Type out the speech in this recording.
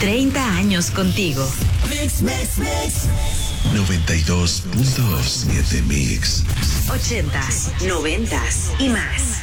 30 años contigo. Mix. 92.7 Mix. 80s, 90s y más.